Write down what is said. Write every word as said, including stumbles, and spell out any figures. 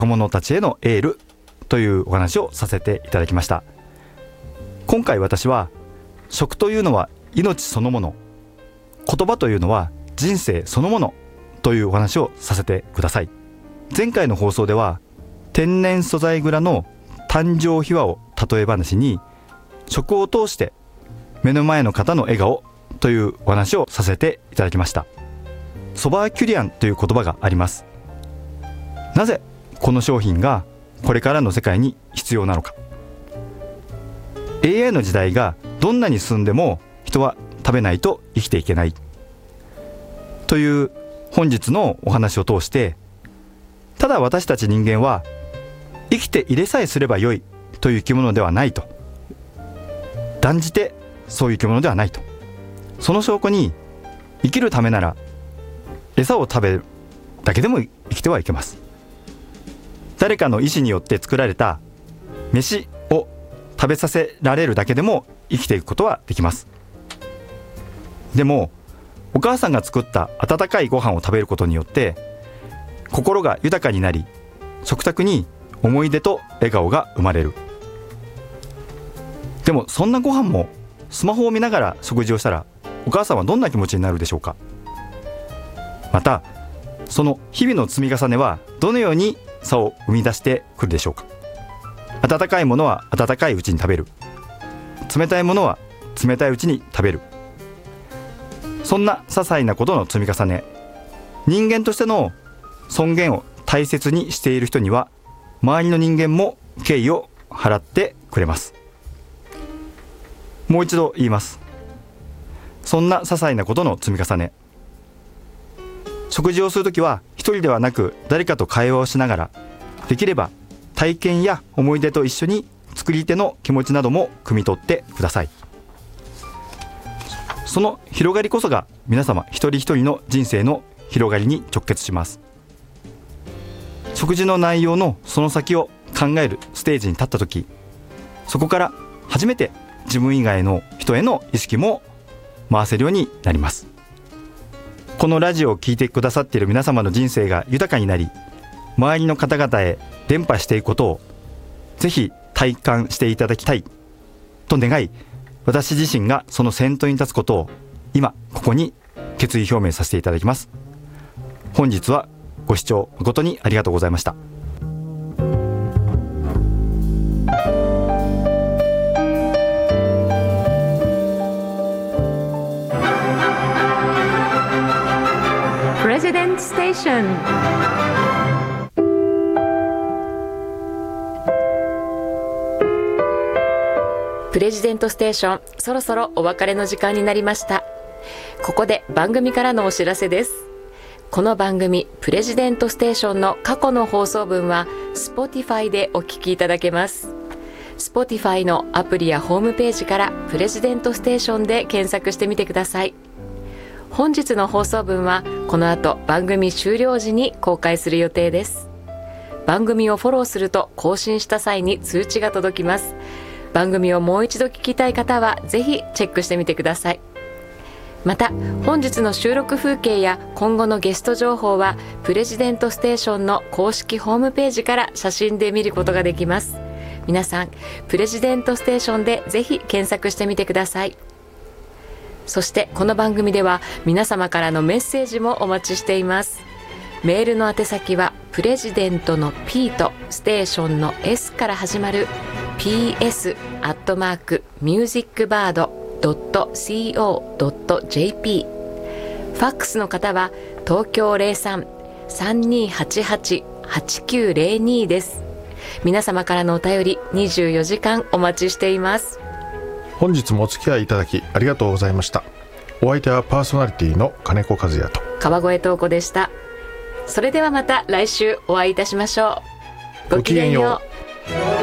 若者たちへのエールというお話をさせていただきました。今回私は食というのは命そのもの、言葉というのは人生そのものというお話をさせてください。前回の放送では天然素材蔵の誕生秘話を例え話に、食を通して目の前の方の笑顔というお話をさせていただきました。ソバーキュリアンという言葉があります。なぜこの商品がこれからの世界に必要なのか。 エーアイ の時代がどんなに進んでも人は食べないと生きていけないという本日のお話を通して、ただ私たち人間は生きていれさえすればよいという生き物ではないと、断じてそういう生き物ではないと。その証拠に、生きるためなら餌を食べるだけでも生きてはいけます。誰かの意思によって作られた飯を食べさせられるだけでも生きていくことはできます。でもお母さんが作った温かいご飯を食べることによって心が豊かになり、食卓に思い出と笑顔が生まれる。でもそんなご飯もスマホを見ながら食事をしたら、お母さんはどんな気持ちになるでしょうか。またその日々の積み重ねはどのように差を生み出してくるでしょうか。温かいものは温かいうちに食べる、冷たいものは冷たいうちに食べる。そんな些細なことの積み重ね、人間としての尊厳を大切にしている人には周りの人間も敬意を払ってくれます。もう一度言います。そんな些細なことの積み重ね、食事をするときは一人ではなく誰かと会話をしながら、できれば体験や思い出と一緒に作り手の気持ちなども汲み取ってください。その広がりこそが皆様一人一人の人生の広がりに直結します。食事の内容のその先を考えるステージに立ったとき、そこから初めて自分以外の人への意識も回せるようになります。このラジオを聞いてくださっている皆様の人生が豊かになり、周りの方々へ伝播していくことをぜひ体感していただきたいと願い、私自身がその先頭に立つことを今ここに決意表明させていただきます。本日はご視聴誠にありがとうございました。 プレジデントステーション。プレジデントステーション、そろそろお別れの時間になりました。ここで番組からのお知らせです。この番組プレジデントステーションの過去の放送分は Spotify でお聞きいただけます。 Spotify のアプリやホームページからプレジデントステーションで検索してみてください。本日の放送分はこの後番組終了時に公開する予定です。番組をフォローすると更新した際に通知が届きます。番組をもう一度聞きたい方はぜひチェックしてみてください。また本日の収録風景や今後のゲスト情報はプレジデントステーションの公式ホームページから写真で見ることができます。皆さんプレジデントステーションでぜひ検索してみてください。そしてこの番組では皆様からのメッセージもお待ちしています。メールの宛先はプレジデントの P とステーションの S から始まる ピーエス アットマーク ミュージックバード ドット コー ドット ジェーピー。 ファックスの方は東京 ゼロさん さんにーはちはち はちきゅうゼロに です。皆様からのお便りにじゅうよじかんお待ちしています。 本日もお付き合いいただきありがとうございました。お相手はパーソナリティの金子和也と川越東子でした。それではまた来週お会いいたしましょう。ごきげんよう。